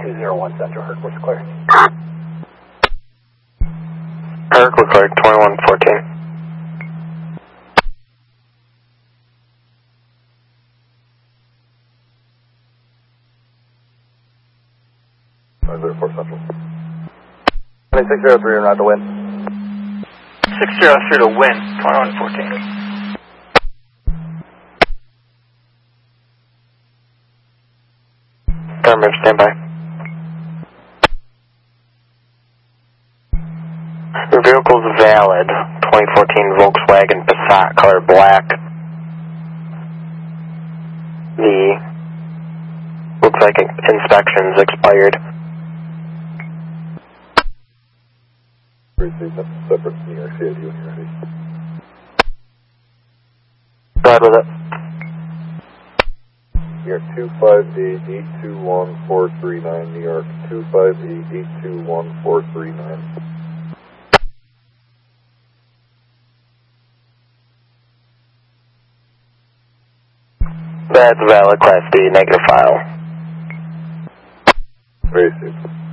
201 Central, Herc, what's clear? Herc, we're clear, 2114. Central. 603 not to win. 603 to win, 2114. Affirmative, stand by. Your vehicle's valid, 2014 Volkswagen Passat, color black. Looks like inspection's expired. Separate New York City, when you're ready. Go ahead with it. New York 258-821-439, New York 258-821-439. That's valid, Class B, negative file. Very soon.